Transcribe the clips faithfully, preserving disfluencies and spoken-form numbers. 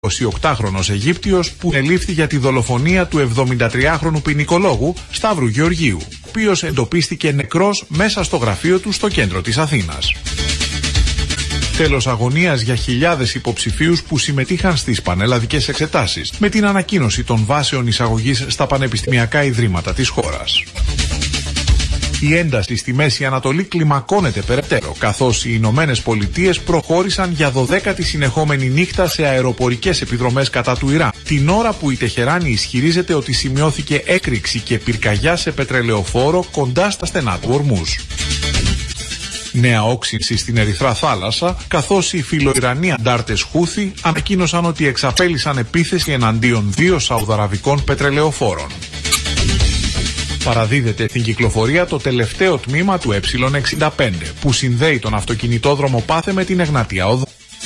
εικοσιοκτάχρονος Αιγύπτιος που ελήφθη για τη δολοφονία του εβδομηντατριάχρονου ποινικολόγου Σταύρου Γεωργίου, ο οποίος εντοπίστηκε νεκρός μέσα στο γραφείο του στο κέντρο της Αθήνας. Τέλος αγωνίας για χιλιάδες υποψηφίους που συμμετείχαν στις πανελλαδικές εξετάσεις με την ανακοίνωση των βάσεων εισαγωγής στα πανεπιστημιακά ιδρύματα της χώρας. Η ένταση στη Μέση Ανατολή κλιμακώνεται περαιτέρω, καθώς οι Ηνωμένες Πολιτείες προχώρησαν για δωδέκατη συνεχόμενη νύχτα σε αεροπορικές επιδρομές κατά του Ιράν, την ώρα που η Τεχεράνη ισχυρίζεται ότι σημειώθηκε έκρηξη και πυρκαγιά σε πετρελαιοφόρο κοντά στα στενά του Ορμούζ. Νέα όξυνση στην Ερυθρά Θάλασσα, καθώς οι φιλοϊρανοί αντάρτες Χούθι ανακοίνωσαν ότι εξαπέλυσαν επίθεση εναντίον δύο σαουδαραβικών πετρελαιοφόρων. Παραδίδεται στην κυκλοφορία το τελευταίο τμήμα του Ε εξήντα πέντε που συνδέει τον αυτοκινητόδρομο Πάθε με την Εγνατία Οδό.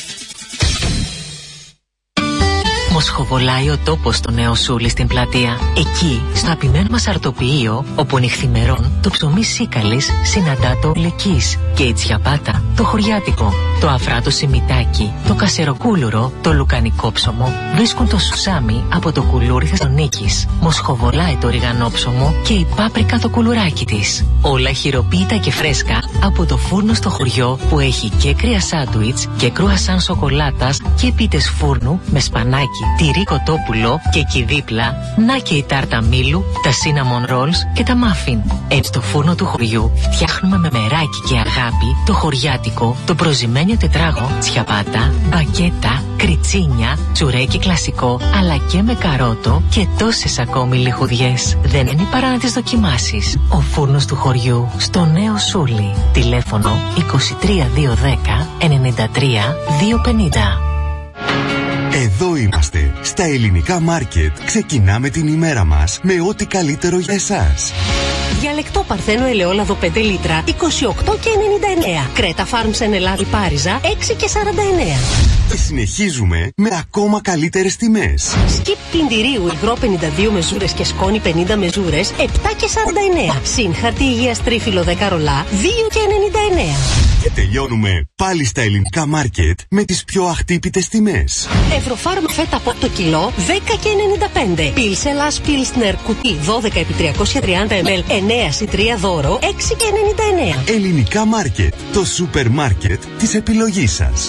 Μοσχοβολάει ο τόπος στο Νέο Σούλι στην πλατεία. Εκεί, στο απειμένο μας αρτοποιείο, όπου νυχθημερών το ψωμί σίκαλης συναντά το λεκής και η τσιαπάτα το χωριάτικο, το αφράτο σιμιτάκι, το κασεροκούλουρο, το λουκανικό ψωμο βρίσκουν το σουσάμι από το κουλούρι Θεσσαλονίκης. Μοσχοβολάει το ριγανόψωμο και η πάπρικα το κουλουράκι της. Όλα χειροποίητα και φρέσκα από το φούρνο στο χωριό που έχει και κρύα σάντουιτς και κρουασάν σοκολάτας και πίτες φούρνου με σπανάκι, τυρί κοτόπουλο και εκεί δίπλα να και η τάρτα μήλου, τα cinnamon rolls και τα muffin. Έτσι στο φούρνο του χωριού φτιάχνουμε με μεράκι και αγάπη το χωριάτικο, το προζυμένιο τετράγω, τσιαπάτα, μπακέτα, κριτσίνια, τσουρέκι κλασικό, αλλά και με καρότο και τόσες ακόμη λιχουδιές. Δεν είναι παρά να τις δοκιμάσεις. Ο φούρνος του χωριού στο Νέο Σούλι. Τηλέφωνο είκοσι τρία διακόσια δέκα ενενήντα τρία διακόσια πενήντα. Εδώ είμαστε, στα Ελληνικά Μάρκετ. Ξεκινάμε την ημέρα μας με ό,τι καλύτερο για εσάς. Διαλεκτό Παρθένο ελαιόλαδο πέντε λίτρα είκοσι οκτώ και ενενήντα εννέα. Κρέτα Φάρμς εν Ελλάδα Πάριζα έξι και σαράντα εννέα. Και συνεχίζουμε με ακόμα καλύτερες τιμές. Σκιπ πλυντηρίου υγρό πενήντα δύο μεζούρες και σκόνη πενήντα μεζούρες επτά και σαράντα εννέα. Συν χαρτί υγείας τρίφυλλο δέκα ρολά δύο και ενενήντα εννέα. Και τελειώνουμε πάλι στα Ελληνικά Μάρκετ με τις πιο αχτύπητες τιμές. Ευρωφάρμα φέτα από το κιλό δέκα και ενενήντα πέντε. Πίλσελας Πίλσνερ κουτί δώδεκα επί τριακόσια τριάντα μιλιλίτρα εννέα συ τρία δώρο έξι και ενενήντα εννέα. Ελληνικά Μάρκετ, το σούπερ μάρκετ της επιλογής σας.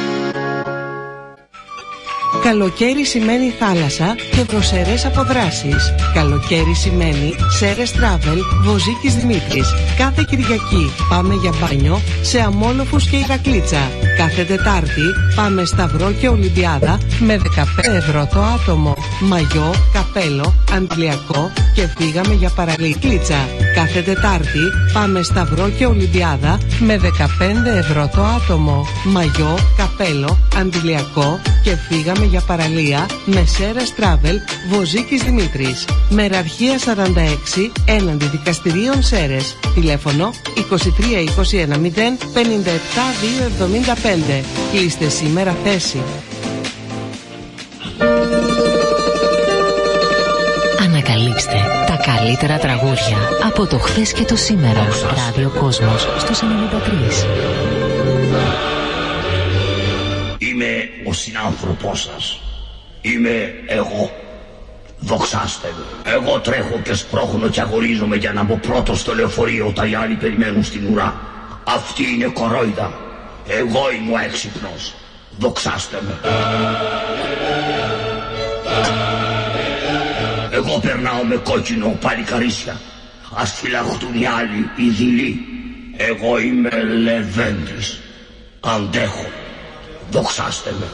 Καλοκαίρι σημαίνει θάλασσα και δροσερές αποδράσεις. Καλοκαίρι σημαίνει Σέρες Travel, Βοζίκης Δημήτρης. Κάθε Κυριακή πάμε για μπάνιο σε Αμόλοφους και Ηρακλήτσα. Κάθε Τετάρτη πάμε Σταυρό και Ολυμπιάδα με δεκαπέντε ευρώ το άτομο. Μαγιό, καπέλο, αντιλιακό και φύγαμε για παραλία. Κάθε Τετάρτη πάμε Σταυρό και Ολυμπιάδα με δεκαπέντε ευρώ το άτομο. Μαγιό, καπέλο, αντιλιακό και φύγαμε για παραλία με Σέρες Travel, Βοζίκης Δημήτρης. Μεραρχία σαράντα έξι έναντι δικαστηρίων Σέρες. Τηλέφωνο είκοσι τρία είκοσι ένα μηδέν πενήντα επτά δύο εβδομήντα πέντε. Κλείστε σήμερα θέση. Ανακαλύψτε τα καλύτερα τραγούδια από το χθες και το σήμερα. Ράδιο Κόσμος στους ενενήντα τρία. Είμαι ο συνάνθρωπός σας. Είμαι εγώ. Δοξάστε με. Εγώ τρέχω και σπρώχνω και αγορίζομαι για να μπω πρώτος στο λεωφορείο όταν οι άλλοι περιμένουν στην ουρά. Αυτή είναι κορόιδα. Εγώ είμαι ο έξυπνος. Δοξάστε με. Εγώ περνάω με κόκκινο παλικαρίσια. Ας φυλαχτούν οι άλλοι, οι δειλοί. Εγώ είμαι Λεβέντης. Αντέχω. Δοξάστε με.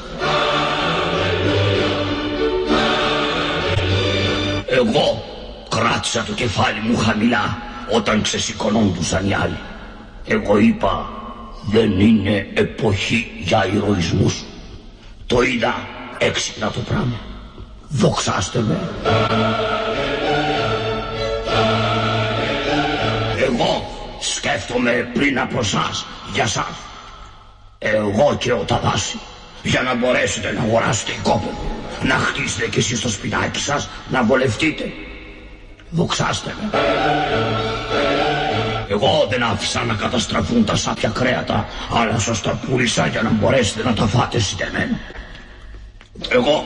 Εγώ κράτησα το κεφάλι μου χαμηλά όταν ξεσηκωνόντουσαν οι άλλοι. Εγώ είπα, δεν είναι εποχή για ηρωισμούς. Το είδα έξυπνα το πράγμα. Δοξάστε με. Εγώ σκέφτομαι πριν από σας, για σας. Εγώ και ο Ταβάση, για να μπορέσετε να αγοράσετε οικόπεδο, να χτίσετε κι εσείς το σπιτάκι σας, να βολευτείτε. Δοξάστε με. Εγώ δεν άφησα να καταστραφούν τα σάπια κρέατα, αλλά σας τα πούλησα για να μπορέσετε να τα φάτε συντεμένα. Εγώ